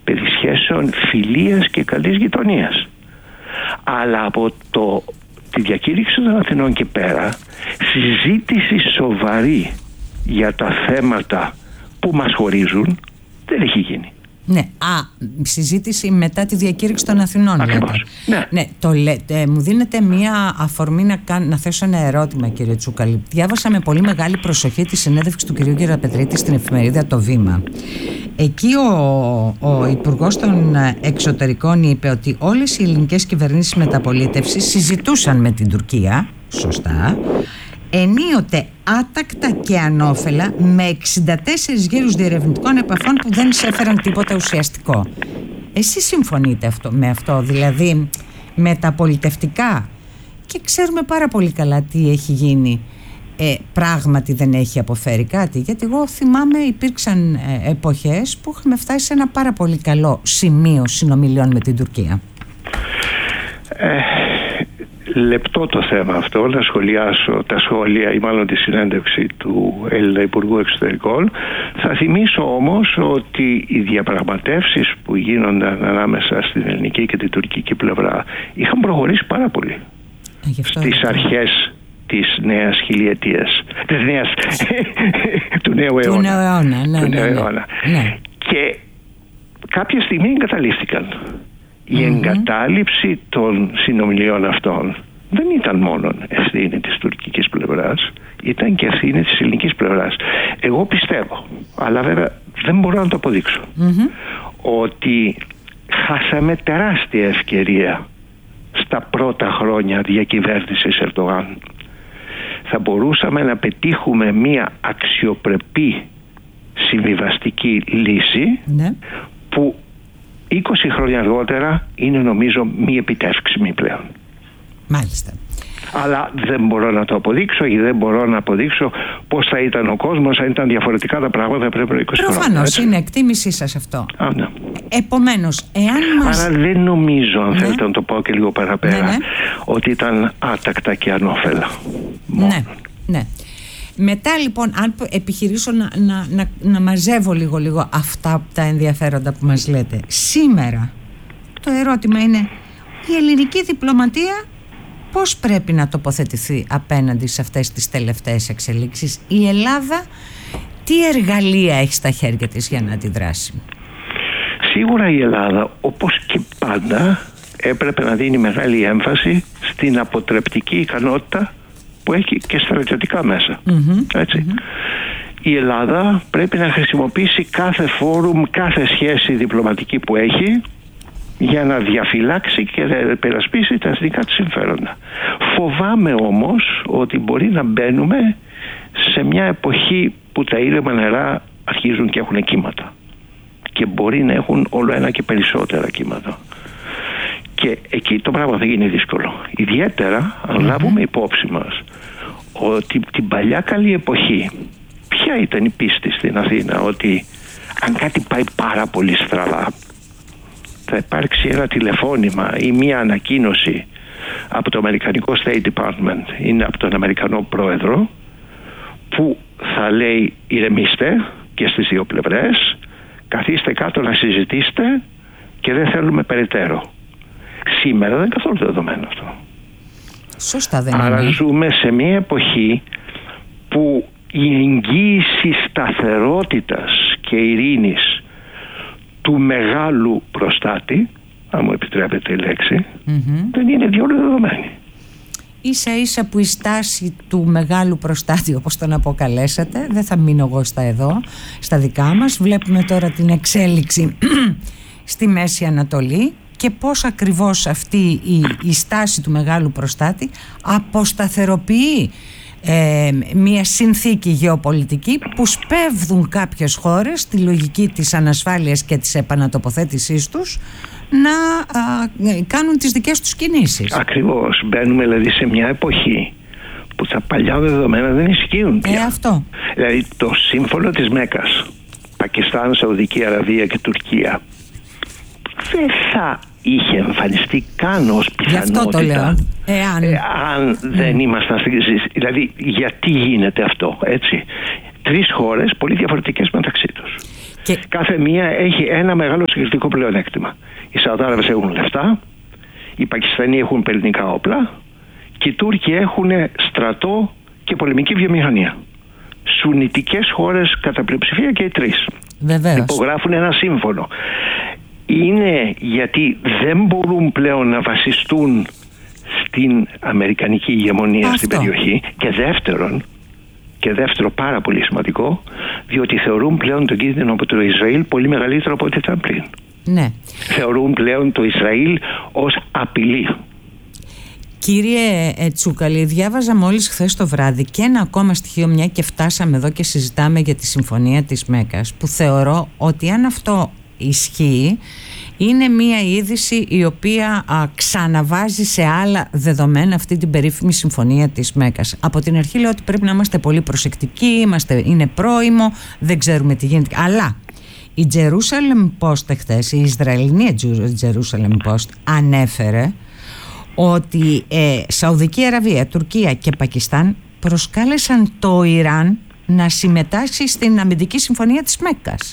περί σχέσεων φιλίας και καλής γειτονίας. Αλλά από τη διακήρυξη των Αθηνών και πέρα, συζήτηση σοβαρή για τα θέματα που μας χωρίζουν δεν έχει γίνει. Ναι, συζήτηση μετά τη διακήρυξη των Αθηνών. Ακριβώς. Ναι, μου δίνετε μία αφορμή να θέσω ένα ερώτημα, κύριε Τσούκαλη. Διάβασα με πολύ μεγάλη προσοχή τη συνέντευξη του κυρίου Γεραπετρίτη στην εφημερίδα Το Βήμα. Εκεί ο Υπουργός των Εξωτερικών είπε ότι όλες οι ελληνικές κυβερνήσεις μεταπολίτευσης συζητούσαν με την Τουρκία, σωστά, ενίοτε άτακτα και ανώφελα, με 64 γύρους διερευνητικών επαφών που δεν εισέφεραν τίποτα ουσιαστικό. Εσείς συμφωνείτε με αυτό, δηλαδή μεταπολιτευτικά? Και ξέρουμε πάρα πολύ καλά τι έχει γίνει. Πράγματι δεν έχει αποφέρει κάτι, γιατί εγώ θυμάμαι υπήρξαν εποχές που είχαμε φτάσει σε ένα πάρα πολύ καλό σημείο συνομιλιών με την Τουρκία. Λεπτό το θέμα αυτό, να σχολιάσω τα σχόλια ή μάλλον τη συνέντευξη του Έλληνα Υπουργού Εξωτερικών. Θα θυμίσω όμως ότι οι διαπραγματεύσεις που γίνονταν ανάμεσα στην ελληνική και την τουρκική πλευρά είχαν προχωρήσει πάρα πολύ στις αρχές της νέας χιλιετίας, του νέου αιώνα. Ναι. Και κάποια στιγμή εγκαταλείφθηκαν. Η εγκατάλειψη των συνομιλιών αυτών δεν ήταν μόνο ευθύνη της τουρκικής πλευράς, ήταν και ευθύνη της ελληνικής πλευράς. Εγώ πιστεύω, αλλά βέβαια δεν μπορώ να το αποδείξω, ότι χάσαμε τεράστια ευκαιρία στα πρώτα χρόνια διακυβέρνησης Ερντογάν. Θα μπορούσαμε να πετύχουμε μία αξιοπρεπή συμβιβαστική λύση, που 20 χρόνια αργότερα είναι νομίζω μη επιτεύξιμη πλέον. Μάλιστα. Αλλά δεν μπορώ να το αποδείξω, ή δεν μπορώ να αποδείξω πώς θα ήταν ο κόσμος αν ήταν διαφορετικά τα πράγματα πριν από 20 χρόνια. Προφανώς είναι εκτίμησή σας αυτό. Ναι. Επομένως, εάν μας... Άρα δεν νομίζω, αν θέλετε να το πω και λίγο παραπέρα, ότι ήταν άτακτα και ανώφελα. Ναι. Μετά λοιπόν, αν επιχειρήσω να μαζεύω λίγο αυτά τα ενδιαφέροντα που μας λέτε, σήμερα το ερώτημα είναι, η ελληνική διπλωματία πώς πρέπει να τοποθετηθεί απέναντι σε αυτές τις τελευταίες εξελίξεις? Η Ελλάδα τι εργαλεία έχει στα χέρια της για να αντιδράσει? Σίγουρα η Ελλάδα, όπως και πάντα, έπρεπε να δίνει μεγάλη έμφαση στην αποτρεπτική ικανότητα που έχει και στρατιωτικά μέσα. Έτσι. Η Ελλάδα πρέπει να χρησιμοποιήσει κάθε φόρουμ, κάθε σχέση διπλωματική που έχει, για να διαφυλάξει και να υπερασπίσει τα εθνικά της συμφέροντα. Φοβάμαι όμως ότι μπορεί να μπαίνουμε σε μια εποχή που τα ήρεμα νερά αρχίζουν και έχουν κύματα, και μπορεί να έχουν όλο ένα και περισσότερα κύματα, και εκεί το πράγμα θα γίνει δύσκολο. Ιδιαίτερα αν λάβουμε υπόψη μας ότι την παλιά καλή εποχή, ποια ήταν η πίστη στην Αθήνα? Ότι αν κάτι πάει πάρα πολύ στραβά, θα υπάρξει ένα τηλεφώνημα ή μια ανακοίνωση από το Αμερικανικό State Department ή από τον Αμερικανό Πρόεδρο, που θα λέει ηρεμήστε και στις δύο πλευρές, καθίστε κάτω να συζητήσετε και δεν θέλουμε περαιτέρω. Σήμερα δεν είναι καθόλου δεδομένο αυτό. Σωστά δεν είναι. Άρα ζούμε σε μια εποχή που η εγγύηση σταθερότητας και ειρήνης του μεγάλου προστάτη, αν μου επιτρέπετε η λέξη, δεν είναι διόλου δεδομένη. Ίσα ίσα που η στάση του μεγάλου προστάτη, όπως τον αποκαλέσατε, δεν θα μείνω εγώ στα δικά μας. Βλέπουμε τώρα την εξέλιξη στη Μέση Ανατολή και πώς ακριβώς αυτή η στάση του μεγάλου προστάτη αποσταθεροποιεί μια συνθήκη γεωπολιτική που σπέβδουν κάποιες χώρες στη λογική της ανασφάλειας και της επανατοποθέτησής τους να κάνουν τις δικές τους κινήσεις. Ακριβώς. Μπαίνουμε δηλαδή σε μια εποχή που τα παλιά δεδομένα δεν ισχύουν πια. Αυτό. Δηλαδή το σύμφωνο της Μέκας, Πακιστάν, Σαουδική Αραβία και Τουρκία, δεν θα είχε εμφανιστεί καν ως πιθανότητα. Γι' αυτό το λέω. Αν δεν ήμασταν στην κρίση. Δηλαδή γιατί γίνεται αυτό, έτσι? Τρεις χώρες πολύ διαφορετικές μεταξύ τους. Κάθε μία έχει ένα μεγάλο συγκριτικό πλεονέκτημα. Οι Σαουδάραβες έχουν λεφτά, οι Πακιστανοί έχουν πυρηνικά όπλα και οι Τούρκοι έχουν στρατό και πολεμική βιομηχανία. Σουννιτικές χώρες κατά πλειοψηφία και οι τρεις. Βεβαίως. Υπογράφουν ένα σύμφωνο. Είναι γιατί δεν μπορούν πλέον να βασιστούν στην αμερικανική ηγεμονία στην περιοχή, και δεύτερο πάρα πολύ σημαντικό, διότι θεωρούν πλέον τον κίνδυνο από το Ισραήλ πολύ μεγαλύτερο από ό,τι ήταν πριν. Ναι. Θεωρούν πλέον το Ισραήλ ως απειλή. Κύριε Τσούκαλη, διάβαζα μόλις χθες το βράδυ και ένα ακόμα στοιχείο, μια και φτάσαμε εδώ και συζητάμε για τη Συμφωνία της Μέκκας, που θεωρώ ότι αν αυτό ισχύει, είναι μια είδηση η οποία ξαναβάζει σε άλλα δεδομένα αυτή την περίφημη Συμφωνία της Μέκκας. Από την αρχή λέω ότι πρέπει να είμαστε πολύ προσεκτικοί, είναι πρόημο, δεν ξέρουμε τι γίνεται. Αλλά η Jerusalem Post χθες, η Ισραηλινή Jerusalem Post, ανέφερε ότι Σαουδική Αραβία, Τουρκία και Πακιστάν προσκάλεσαν το Ιράν να συμμετάσχει στην αμυντική συμφωνία της Μέκκας.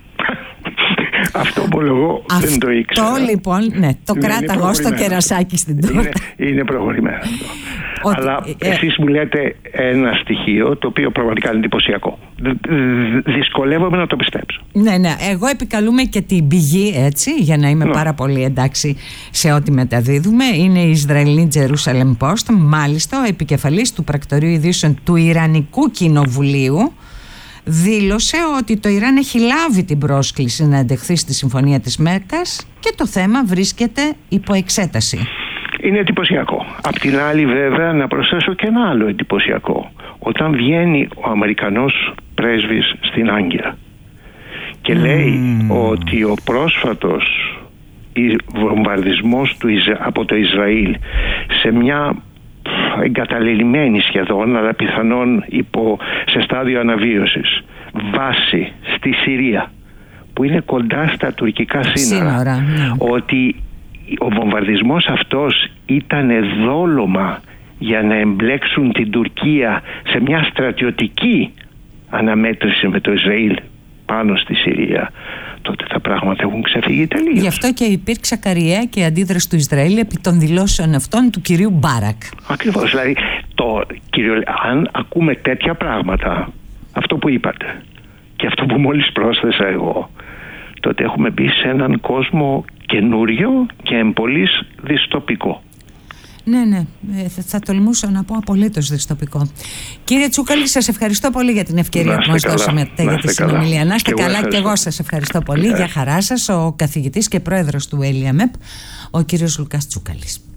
Αυτό ομολογώ δεν το ήξερα. Αυτό λοιπόν, ναι, το κράταγα στο κερασάκι στην τούρτα. Είναι προχωρημένο αυτό. Αλλά εσείς μου λέτε ένα στοιχείο το οποίο πραγματικά είναι εντυπωσιακό. Δυσκολεύομαι να το πιστέψω. Ναι, εγώ επικαλούμε και την πηγή, έτσι, για να είμαι πάρα πολύ εντάξει σε ό,τι μεταδίδουμε. Είναι η Ισραηλινή Jerusalem Post, μάλιστα ο επικεφαλής του πρακτορείου ειδήσεων του Ιρανικού Κοινοβουλίου δήλωσε ότι το Ιράν έχει λάβει την πρόσκληση να εντεχθεί στη Συμφωνία της Μέκκας και το θέμα βρίσκεται υπό εξέταση. Είναι εντυπωσιακό. Απ' την άλλη βέβαια να προσθέσω και ένα άλλο εντυπωσιακό. Όταν βγαίνει ο Αμερικανός πρέσβης στην Άγκυρα και λέει ότι ο πρόσφατος βομβαρδισμός από το Ισραήλ σε μια εγκαταλελειμμένη σχεδόν, αλλά πιθανόν σε στάδιο αναβίωσης βάση στη Συρία που είναι κοντά στα τουρκικά σύνορα, ναι. Ότι ο βομβαρδισμός αυτός ήταν δόλωμα για να εμπλέξουν την Τουρκία σε μια στρατιωτική αναμέτρηση με το Ισραήλ πάνω στη Συρία, τότε τα πράγματα έχουν ξεφύγει τελείως. Γι' αυτό και υπήρξε ακαριέα και αντίδραση του Ισραήλ επί των δηλώσεων αυτών του κυρίου Μπάρακ. Ακριβώς, δηλαδή αν ακούμε τέτοια πράγματα, αυτό που είπατε και αυτό που μόλις πρόσθεσα εγώ, τότε έχουμε μπει σε έναν κόσμο καινούριο και εμπολής δυστοπικό. Ναι, θα τολμούσα να πω απολύτως δυστοπικό. Κύριε Τσούκαλη, σας ευχαριστώ πολύ για την ευκαιρία που μας δώσαμε για τη συνομιλία. Να είστε καλά και εγώ σας ευχαριστώ πολύ. Για χαρά σας, ο καθηγητής και πρόεδρος του ΕΛΙΑΜΕΠ, ο κύριος Λουκάς Τσούκαλης.